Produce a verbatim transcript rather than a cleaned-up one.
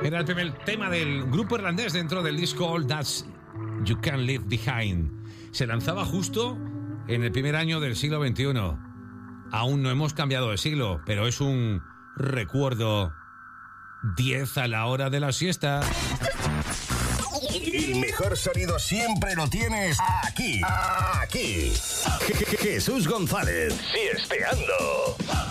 Era el primer tema del grupo irlandés dentro del disco All That You Can Leave Behind. Se lanzaba justo en el primer año del siglo veintiuno. Aún no hemos cambiado de siglo, pero es un recuerdo. diez a la hora de la siesta. El mejor sonido siempre lo tienes aquí. Aquí. Jesús González. Fiesteando.